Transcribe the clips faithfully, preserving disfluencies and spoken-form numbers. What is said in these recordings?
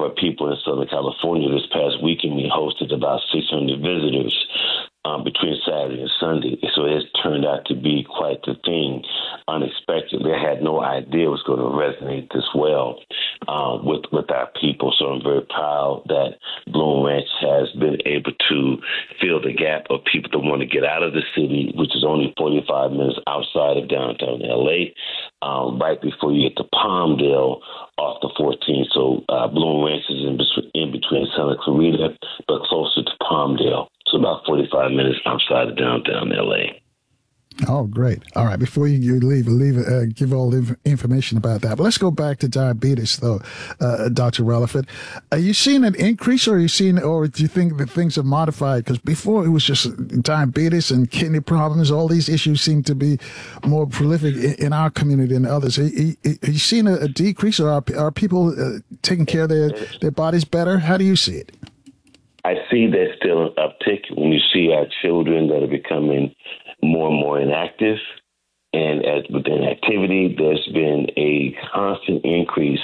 our people in Southern California this past weekend, we hosted about six hundred visitors um, between Saturday and Sunday. So it's turned out to be quite the thing. Unexpectedly, I had no idea it was going to resonate this well um, with, with our people. So I'm very proud that Bloom Ranch has been able to fill the gap of people that want to get out of the city, which is only forty-five minutes outside of downtown L A, um, right before you get to Palmdale off the fourteenth. So uh, Bloom Ranch is in, in between Santa Clarita, but closer to Palmdale. So about forty-five minutes outside of downtown L A. Oh, great. All right. Before you, you leave, leave uh, give all the information about that. But let's go back to diabetes, though, uh, Doctor Relaford. Are you seeing an increase, or are you seeing, or do you think that things have modified? Because before it was just diabetes and kidney problems. All these issues seem to be more prolific in, in our community than others. Are, you, are you seeing a, a decrease, or are, are people uh, taking care of their, their bodies better? How do you see it? I see there's still an uptick when you see our children that are becoming more and more inactive. And as within activity, there's been a constant increase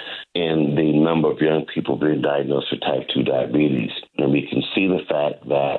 in the number of young people being diagnosed with type two diabetes. And we can see the fact that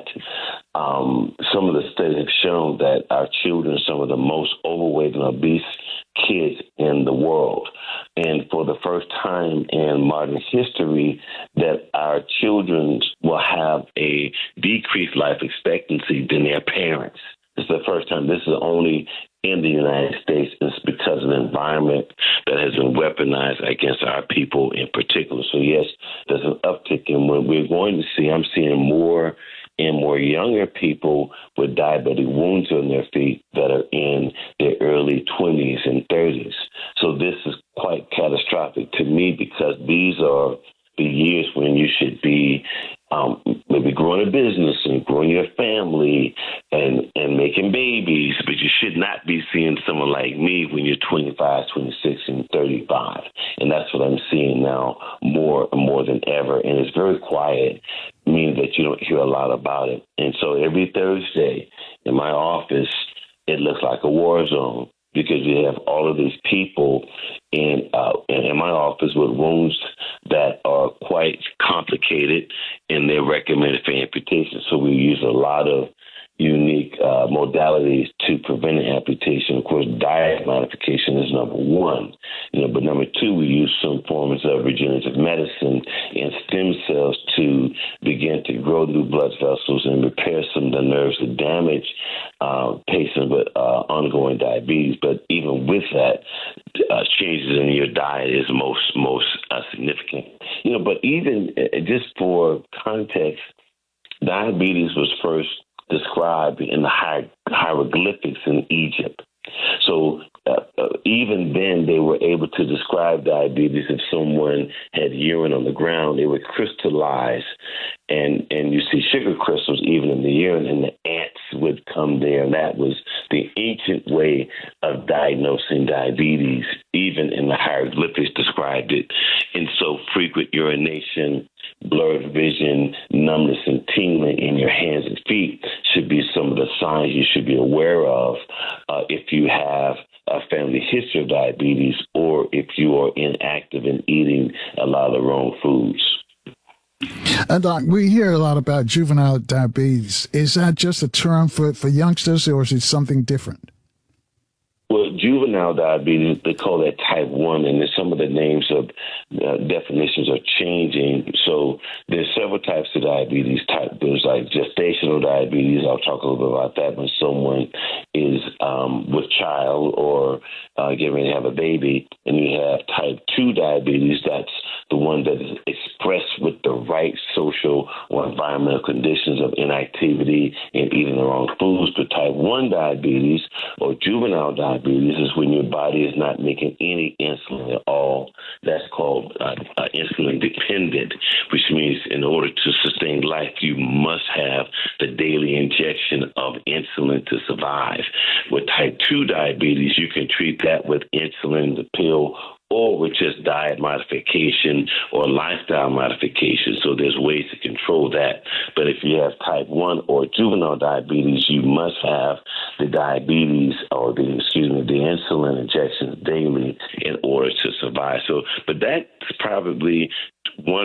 um, some of the studies have shown that our children are some of the most overweight and obese kids in the world. And for the first time in modern history, that our children will have a decreased life expectancy than their parents. It's the first time. This is only in the United States. It's because of the environment that has been weaponized against our people in particular. So, yes, there's an uptick in what we're going to see. I'm seeing more and more younger people with diabetic wounds on their feet that are in their early twenties and thirties. So this is quite catastrophic to me, because these are the years when you should be um, maybe growing a business and growing your family and, and making babies, but you should not be seeing someone like me when you're twenty-five, twenty-six, and thirty-five. And that's what I'm seeing now more and more than ever. And it's very quiet, meaning that you don't hear a lot about it. And so every Thursday in my office, it looks like a war zone, because we have all of these people in, uh, in my office with wounds that are quite complicated, and they're recommended for amputation. So we use a lot of unique uh, modalities to prevent amputation. Of course, diet modification is number one, you know, but number two, we use some forms of regenerative medicine and stem cells to begin to grow new blood vessels and repair some of the nerves that damage uh, patients with uh, ongoing diabetes. But even with that, uh, changes in your diet is most most uh, significant. You know, but even uh, just for context, diabetes was first described in the hier- hieroglyphics in Egypt. So uh, uh, even then, they were able to describe diabetes. If someone had urine on the ground, it would crystallize, and, and you see sugar crystals even in the urine, and the ants would come there. And that was the ancient way of diagnosing diabetes. Even in the hieroglyphics described it. And so frequent urination, blurred vision, numbness, and tingling in your hands and feet should be some of the signs you should be aware of uh, if you have a family history of diabetes, or if you are inactive in eating a lot of the wrong foods. And Doc, we hear a lot about juvenile diabetes. Is that just a term for, for youngsters, or is it something different? Well, juvenile diabetes, they call that type one, and then some of the names of uh, definitions are changing. So there's several types of diabetes. Type There's like gestational diabetes. I'll talk a little bit about that when someone is um, with child or uh, getting ready to have a baby. And you have type two diabetes. That's the one that is expressed with the right social or environmental conditions of inactivity and eating the wrong foods. But type one diabetes or juvenile diabetes is when your body is not making any insulin at all. That's called uh, uh, insulin dependent, which means in order to sustain life, you must have the daily injection of insulin to survive. With type two diabetes, you can treat that with insulin, the pill, or with just diet modification or lifestyle modification. So there's ways to control that. But if you have type one or juvenile diabetes, you must have the diabetes or the, excuse me, the insulin injections daily in order to survive. So, but that's probably one